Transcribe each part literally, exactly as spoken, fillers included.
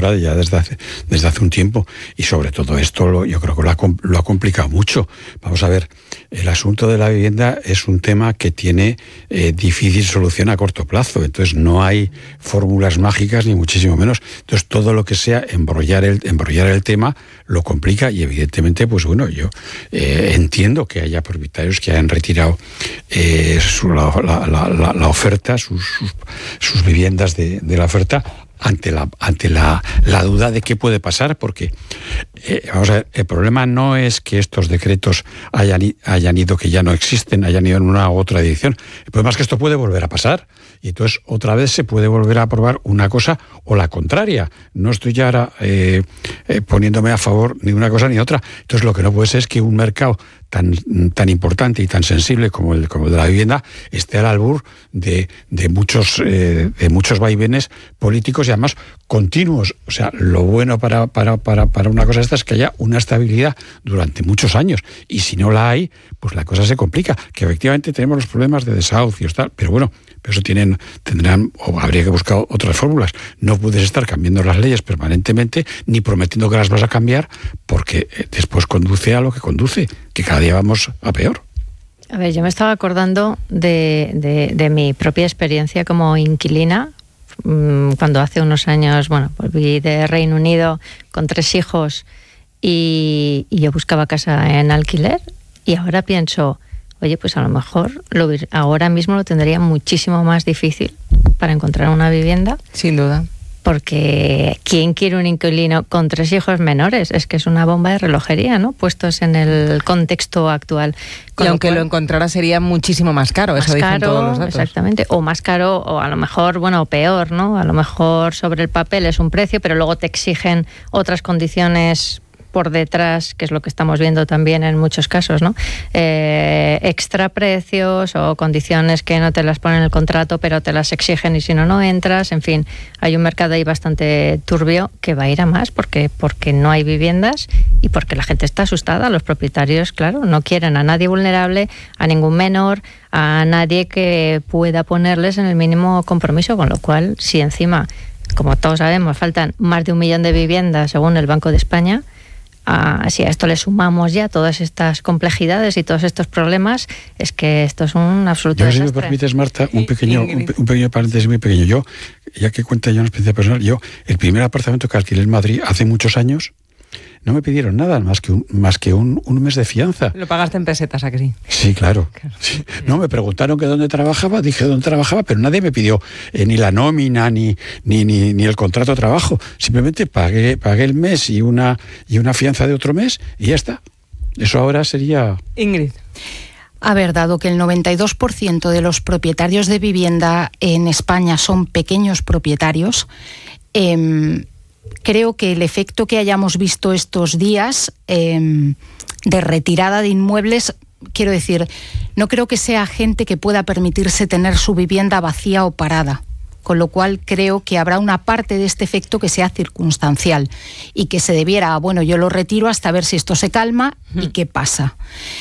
vivienda ya desde hace, desde hace un tiempo, y sobre todo esto lo, yo creo que lo ha, lo ha complicado mucho. Vamos a ver, el asunto de la vivienda es un tema que tiene eh, difícil solución a corto plazo, entonces no hay fórmulas mágicas ni muchísimo menos. Entonces todo lo que sea embrollar el, embrollar el tema lo complica, y evidentemente, pues bueno, yo eh, entiendo que haya propietarios que hayan retirado eh, su, la, la, la, la oferta, sus, sus, sus viviendas de, de la oferta, ante la ante la, la duda de qué puede pasar, porque eh, vamos a ver, el problema no es que estos decretos hayan, hayan ido, que ya no existen, hayan ido en una u otra edición. El problema es que esto puede volver a pasar, y entonces otra vez se puede volver a aprobar una cosa o la contraria. No estoy ya ahora eh, eh, poniéndome a favor ni una cosa ni otra. Entonces lo que no puede ser es que un mercado tan, tan importante y tan sensible como el, como el de la vivienda esté al albur de, de, muchos, eh, de muchos vaivenes políticos, y además continuos. O sea, lo bueno para, para, para, para una cosa esta es que haya una estabilidad durante muchos años, y si no la hay, pues la cosa se complica. Que efectivamente tenemos los problemas de desahucios, tal, pero bueno, pero eso tienen, tendrán, o habría que buscar otras fórmulas. No puedes estar cambiando las leyes permanentemente, ni prometiendo que las vas a cambiar, porque después conduce a lo que conduce, que cada día vamos a peor. A ver, yo me estaba acordando de, de, de mi propia experiencia como inquilina, cuando hace unos años, bueno, volví de Reino Unido con tres hijos, y, y yo buscaba casa en alquiler, y ahora pienso, oye, pues a lo mejor lo, ahora mismo lo tendría muchísimo más difícil para encontrar una vivienda. Sin duda. Porque ¿quién quiere un inquilino con tres hijos menores? Es que es una bomba de relojería, ¿no? Puestos en el contexto actual. Con y aunque lo, cual, lo encontrara sería muchísimo más caro, más eso dicen caro, todos los datos. Exactamente, o más caro, o a lo mejor, bueno, peor, ¿no? A lo mejor sobre el papel es un precio, pero luego te exigen otras condiciones por detrás, que es lo que estamos viendo también en muchos casos, ¿no? Eh, extra precios o condiciones que no te las ponen en el contrato, pero te las exigen, y si no, no entras. En fin, hay un mercado ahí bastante turbio que va a ir a más, porque, porque no hay viviendas y porque la gente está asustada. Los propietarios, claro, no quieren a nadie vulnerable, a ningún menor, a nadie que pueda ponerles en el mínimo compromiso, con lo cual, si encima, como todos sabemos, faltan más de un millón de viviendas según el Banco de España, Uh, si a esto le sumamos ya todas estas complejidades y todos estos problemas, es que esto es un absoluto yo, desastre. Si me permites, Marta, un pequeño, un, un pequeño paréntesis muy pequeño. Yo, ya que cuenta ya una experiencia personal, yo, el primer apartamento que alquilé en Madrid hace muchos años, no me pidieron nada más que un, más que un, un mes de fianza. Lo pagaste en pesetas, ¿a que sí? Sí, claro. claro. Sí. No, me preguntaron que dónde trabajaba, dije dónde trabajaba, pero nadie me pidió eh, ni la nómina, ni, ni, ni, ni el contrato de trabajo. Simplemente pagué, pagué el mes y una, y una fianza de otro mes, y ya está. Eso ahora sería... Ingrid. A ver, dado que el noventa y dos por ciento de los propietarios de vivienda en España son pequeños propietarios, eh, creo que el efecto que hayamos visto estos días eh, de retirada de inmuebles, quiero decir, no creo que sea gente que pueda permitirse tener su vivienda vacía o parada, con lo cual creo que habrá una parte de este efecto que sea circunstancial y que se debiera a, bueno, yo lo retiro hasta ver si esto se calma y qué pasa.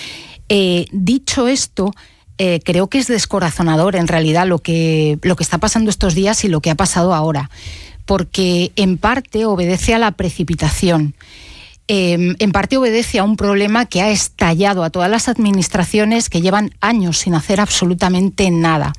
Eh, dicho esto, eh, creo que es descorazonador en realidad lo que, lo que está pasando estos días y lo que ha pasado ahora, porque en parte obedece a la precipitación, eh, en parte obedece a un problema que ha estallado a todas las administraciones que llevan años sin hacer absolutamente nada,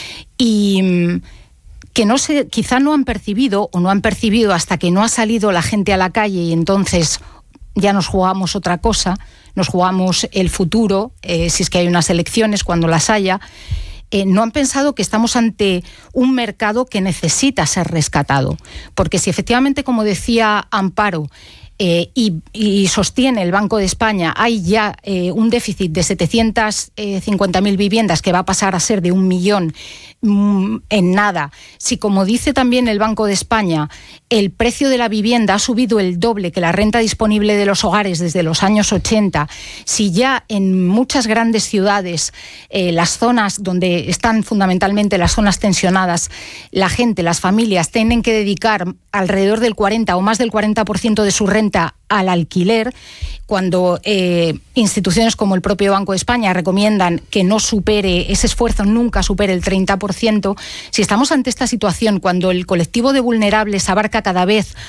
y que no se, quizá no han percibido o no han percibido hasta que no ha salido la gente a la calle, y entonces ya nos jugamos otra cosa, nos jugamos el futuro, eh, si es que hay unas elecciones, cuando las haya. Eh, no han pensado que estamos ante un mercado que necesita ser rescatado, porque si efectivamente, como decía Amparo, eh, y, y sostiene el Banco de España, hay ya eh, un déficit de setecientas cincuenta mil viviendas que va a pasar a ser de un millón mmm, en nada. Si, como dice también el Banco de España, el precio de la vivienda ha subido el doble que la renta disponible de los hogares desde los años ochenta, si ya en muchas grandes ciudades, eh, las zonas donde están fundamentalmente las zonas tensionadas, la gente, las familias tienen que dedicar alrededor del cuarenta o más del cuarenta por ciento de su renta al alquiler, cuando eh, instituciones como el propio Banco de España recomiendan que no supere, ese esfuerzo nunca supere el treinta por ciento, si estamos ante esta situación, cuando el colectivo de vulnerables abarca cada vez